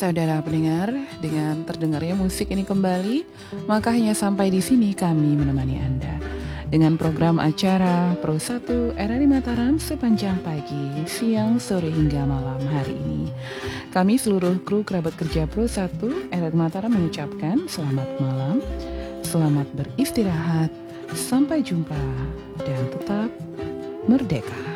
saudara pendengar, dengan terdengarnya musik ini kembali, maka hanya sampai di sini kami menemani Anda dengan program acara Pro 1 RRI Mataram sepanjang pagi, siang, sore hingga malam hari ini. Kami seluruh kru kerabat kerja Pro 1 RRI Mataram mengucapkan selamat malam, selamat beristirahat, sampai jumpa, dan tetap merdeka.